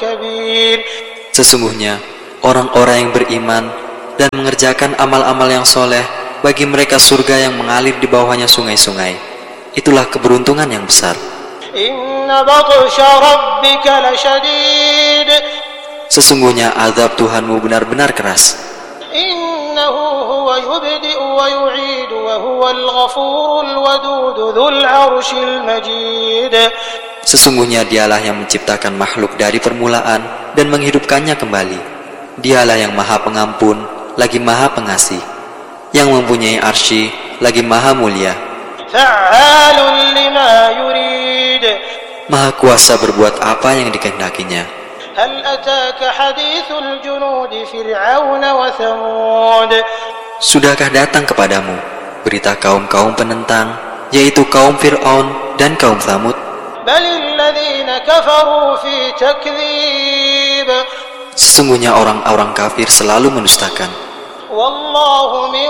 كبير. Sesungguhnya orang-orang yang beriman dan mengerjakan amal-amal yang soleh, bagi mereka surga yang mengalir di bawahnya sungai-sungai. Itulah keberuntungan yang besar. Inna batsha rabbika lasyadid. Sesungguhnya azab Tuhanmu benar-benar keras. Innahu huwa yubdi'u wa yu'idu wa huwal ghafurul wadud dzul 'arsyil majid. Sesungguhnya dialah yang menciptakan makhluk dari permulaan dan menghidupkannya kembali. Dialah yang maha pengampun, lagi maha pengasih, yang mempunyai arsy, lagi maha mulia. Fa'alun lima yurid. Maha kuasa berbuat apa yang dikehendakinya. هل أتاك حديث الجنود فرعون وثمود. Sudahkah datang kepadamu berita kaum-kaum penentang, yaitu kaum Fir'aun dan kaum Tsamud? بل الذين كفروا في تكذيب. Sesungguhnya orang-orang kafir selalu mendustakan. والله من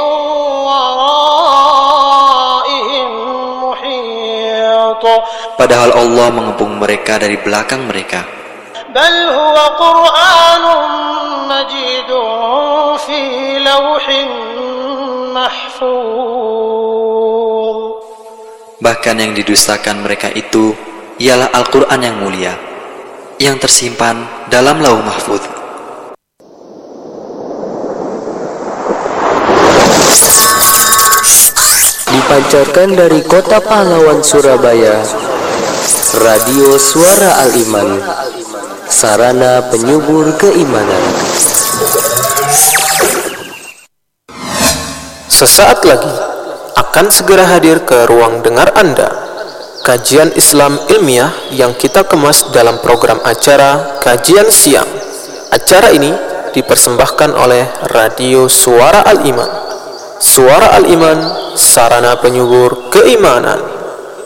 ورائهم محيط. Padahal Allah mengepung mereka dari belakang mereka. بل هو قرآن مجيد في لوح محفوظ. Bahkan yang didustakan mereka itu ialah Al-Quran yang mulia, yang tersimpan dalam Lauh Mahfuz. Dipancarkan dari Kota Pahlawan, Surabaya, Radio Suara Al-Iman, sarana penyubur keimanan. Sesaat lagi akan segera hadir ke ruang dengar Anda kajian Islam ilmiah yang kita kemas dalam program acara Kajian Siang. Acara ini dipersembahkan oleh Radio Suara Al-Iman. Suara Al-Iman, sarana penyubur keimanan.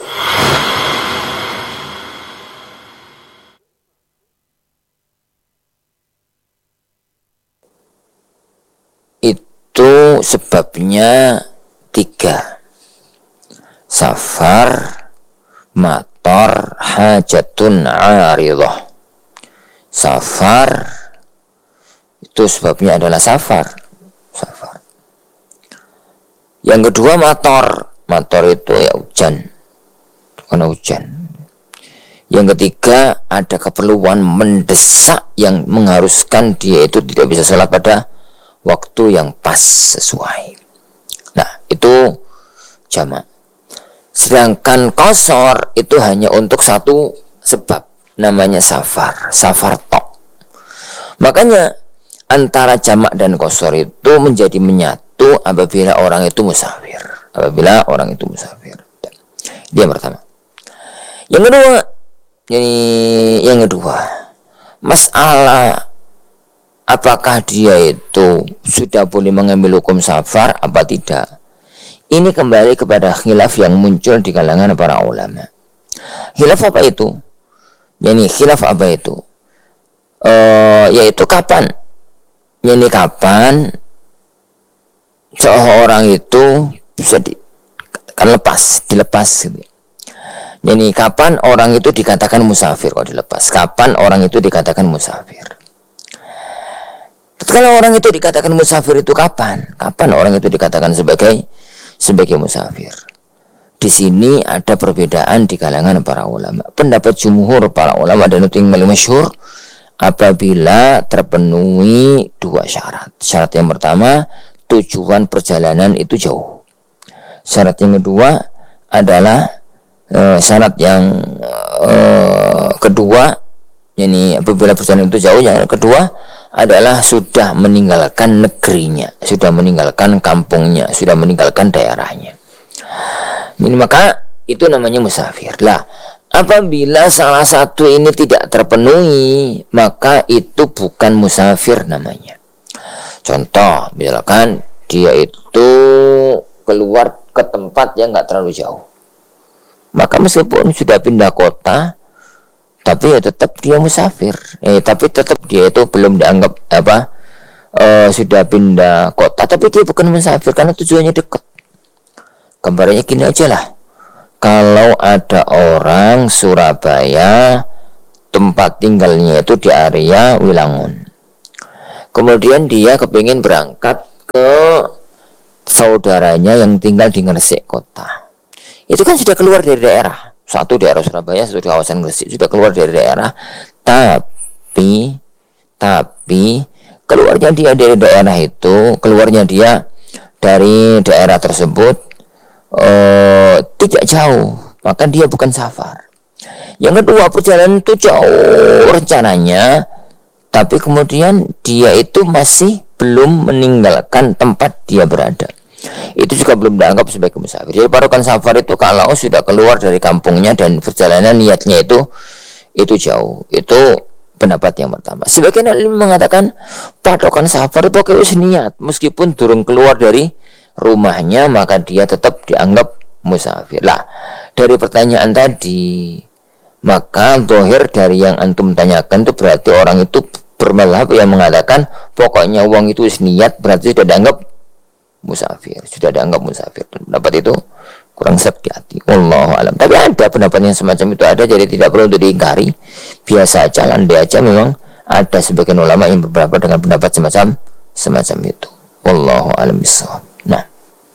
Itu sebabnya 3. Safar, mator, hajatun aridah. Safar itu sebabnya adalah safar. Yang kedua mator. Mator itu ya hujan. Karena hujan. Yang ketiga ada keperluan mendesak yang mengharuskan dia itu tidak bisa sholat pada waktu yang pas sesuai. Nah, itu jamak. Sedangkan qasar itu hanya untuk satu sebab, namanya safar tok. Makanya antara jamak dan qasar itu menjadi menyatu apabila orang itu musafir. Dia yang pertama. Yang kedua, masalah apakah dia itu sudah boleh mengambil hukum safar apa tidak? Ini kembali kepada khilaf yang muncul di kalangan para ulama. Khilaf apa itu? Yaitu kapan? Kapan seorang itu bisa dilepas gitu. Kapan orang itu dikatakan musafir kalau dilepas? Kapan orang itu dikatakan musafir? Kalau orang itu dikatakan musafir itu kapan? Kapan orang itu dikatakan sebagai musafir? Di sini ada perbedaan di kalangan para ulama. Pendapat jumhur para ulama dan itu yang paling masyhur, apabila terpenuhi 2 syarat. Syarat yang pertama, tujuan perjalanan itu jauh. Syarat yang kedua adalah syarat yang kedua, apabila perjalanan itu jauh, yang kedua adalah sudah meninggalkan negerinya, sudah meninggalkan kampungnya, sudah meninggalkan daerahnya. Maka itu namanya musafir. Lah, apabila salah satu ini tidak terpenuhi, maka itu bukan musafir namanya. Contoh, misalkan dia itu keluar ke tempat yang nggak terlalu jauh, maka meskipun sudah pindah kota, tapi ya tetap dia musafir. Tapi tetap dia itu belum dianggap sudah pindah kota, tapi dia bukan musafir karena tujuannya dekat. Gambarnya gini aja lah. Kalau ada orang Surabaya tempat tinggalnya itu di area Wilangun. Kemudian dia kepingin berangkat ke saudaranya yang tinggal di Gresik kota. Itu kan sudah keluar dari daerah. Satu daerah Surabaya, satu di kawasan Gresik, sudah keluar dari daerah. Tapi keluarnya dia dari daerah itu, keluarnya dia dari daerah tersebut tidak jauh, maka dia bukan safar. Yang kedua, perjalanan itu jauh rencananya, tapi kemudian dia itu masih belum meninggalkan tempat dia berada. Itu juga belum dianggap sebagai musafir. Jadi patokan safar itu kalau sudah keluar dari kampungnya dan perjalanan niatnya itu jauh. Itu pendapat yang pertama. Sebagian ahli mengatakan patokan safar itu pakai niat, meskipun durung keluar dari rumahnya maka dia tetap dianggap musafir. Lah, dari pertanyaan tadi, maka zahir dari yang antum tanyakan itu berarti orang itu bermadhab yang mengatakan pokoknya uang itu niat berarti sudah dianggap musafir, sudah dianggap musafir. Pendapat itu kurang sep di hati. Wallahu alam. Tapi ada pendapat yang semacam itu ada, jadi tidak perlu untuk diingkari. Biasa aja, landai aja. Memang ada sebagian ulama yang beberapa dengan pendapat semacam itu. Wallahu alam bissawab. Nah,